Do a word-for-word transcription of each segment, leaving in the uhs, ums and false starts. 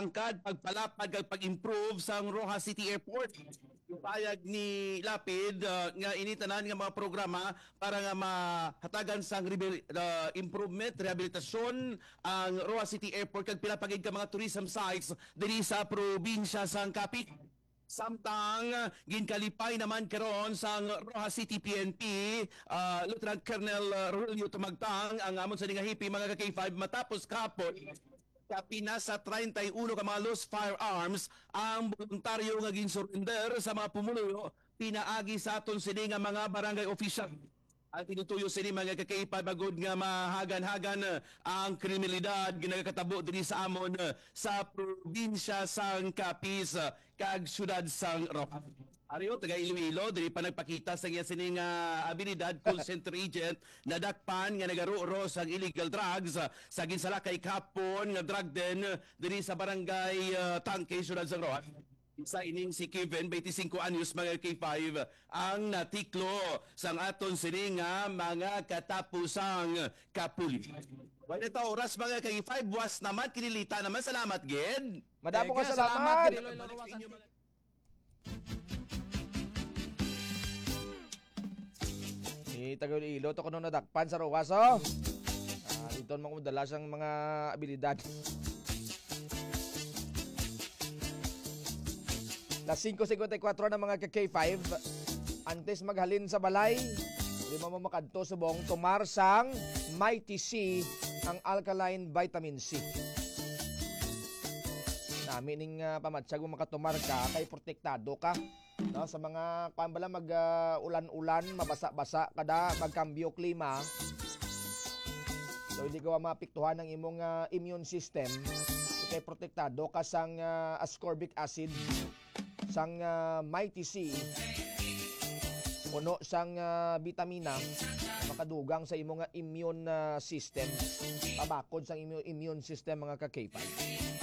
angkad pagpalapag ag pag-improve sa Rojas City Airport. Yung payag ni Lapid uh, nga initanan nga mga programa para nga mahatagan sang rehabil- uh, improvement, rehabilitasyon ang Rojas City Airport kag pilapagid ka mga tourism sites diri sa probinsya sang Capiz. Samtang ginkalipay naman karon sa Rojas City P N P, uh, Lieutenant Colonel uh, Rolio Tumagtang ang amon sa dingahipi mga ka K five matapos kahapon kapina sa thirty-one ka mga loose firearms ang voluntaryo nga ginsurrender sa mga pumulo pinaagi sa aton sini nga mga barangay official. Ang tinutuyo sini mga ka K five bagod nga mahagan-hagan uh, ang kriminalidad ginagakatabo diri sa amon uh, sa probinsya sang Capiz uh, kag syudad sang Rojas. Ariyo, taga Iloilo, diri pa nagpakita sa iya sining uh, abilidad call center agent na dakpan nga nagaro-ro sa illegal drugs uh, sa ginsalakay kapon nga drug den uh, diri sa barangay uh, Tangke, syudad sang Rojas. Sa ining si Kevin, twenty-five anyos mga K five, ang natiklo sang aton sining nga mga katapusang kapuli. Wala ito oras mga K five, buwas naman, kinilita naman. Salamat, Ged. Madamo ka Teka, salamat. salamat. Ni taga Iloilo to kuno nadakpan sa Rojas oh. Ah, dito man kumudala siyang mga abilidad. Las five fifty-four na mga ka K five antes maghalin sa balay, di mo makadto subong tumar sang Mighty C ang alkaline vitamin C. Nami ning uh, pamatsag mo makatumar ka kay protektado ka. No, sa mga kuan bala mag uh, ulan-ulan, mabasa-basa kada magkambyo klima. So hindi ka mapiktuhan ng imong uh, immune system kay protektado ka sang uh, ascorbic acid sang uh, Mighty C. Puno sang uh, bitamina makadugang sa imong uh, immune uh, system. Pabakod sang imong immune system mga ka-K five.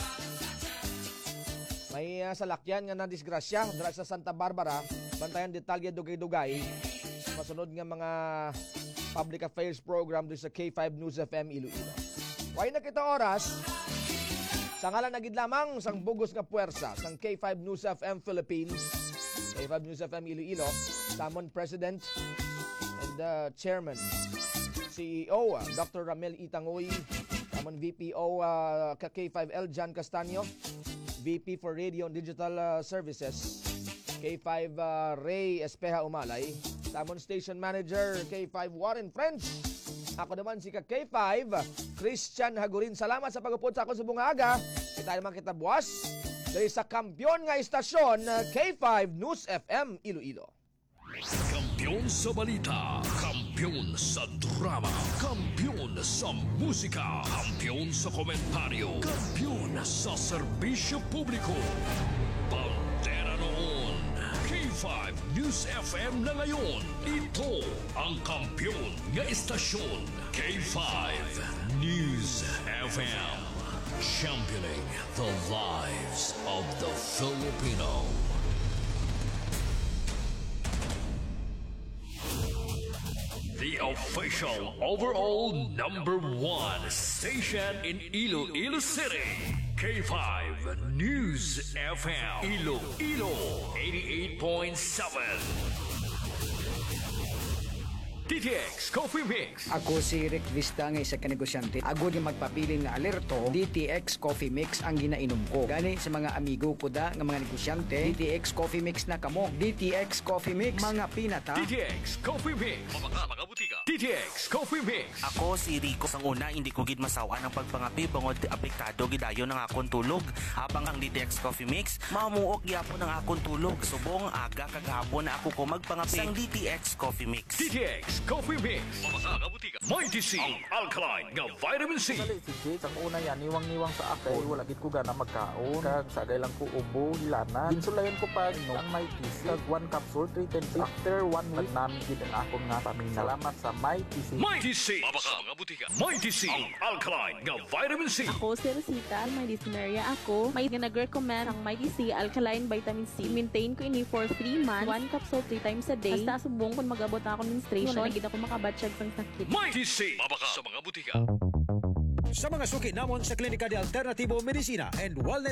May uh, salakyan nga na disgrasya dira sa Santa Barbara, bantayan detalye dugay-dugay. Masunod nga mga public affairs program dito sa K five News F M Iloilo. Way na kita oras. Sa ngalan na gid lamang sang bugos nga puwersa sang K five News F M Philippines, K five News F M Iloilo, samon President and uh, Chairman C E O uh, Doctor Ramel Itangoy, samon V P O uh, ka K five L Jan Castaño, V P for Radio and Digital uh, Services K five uh, Ray Espeja Umalay, Tamon Station Manager K five Warren French. Ako naman si ka K five Christian Hagurin. Salamat sa pagupod sa ako sa bungaga. Kita naman kita buwas dari sa kampyon nga istasyon uh, K five News F M Iloilo. Kampiyon sa balita, kampiyon sa drama, kampiyon sa musika, kampiyon sa komentaryo, kampiyon sa serbisyo publiko. Bandera noon, K five News F M na ngayon. Ito ang kampiyon nga istasyon, K five News F M. Championing the lives of the Filipino. The official overall number one station in Iloilo City, K five News F M, Iloilo eighty-eight point seven. D T X Coffee Mix. Ako si Rick Vista nga isa ka negosyante. Ako di magpapiling nga alerto, D T X Coffee Mix ang ginainom ko. Gani sa mga amigo ko da nga mga negosyante, D T X Coffee Mix na kamo. D T X Coffee Mix, mga pinata. D T X Coffee Mix. Mga mga butika. D T X Coffee Mix. Ako si Rico. Sang una, hindi ko gid masawa ng pagpangapi bangod apektado gidayon ng akong tulog. Habang ang D T X Coffee Mix, mamuok gyapon ng akong tulog. Subong aga kagahapon na ako ko magpangapi sang D T X Coffee Mix. D T X Coffee Mix. Mga butika. Mighty C. Ang alkaline nga vitamin C. Dali, si Jake, ang una yan, niwang-niwang sa akay, wala gid ko gana magkaon, kag sagay lang ko ubo, hilana. Ginsulayan ko pa, no, ang Mighty C, kag one capsule, three times after one week, namin gid ang akong nga pamina. Salamat sa Mighty C. Mighty C. Mga butika. Mighty C. Ang alkaline nga vitamin C. Ako si Rosita, may dyspnea ako. May nag-recommend ang Mighty C Alkaline Vitamin C. Maintain ko ini for three months, one capsule three times a day. Hasta subong kung mag-abot na ako menstruation, wala gid ako makabatsyag sang sakit. Mighty C. Mabaka sa mga butika. Sa mga suki namon sa Klinika de Alternativo Medicina and Wellness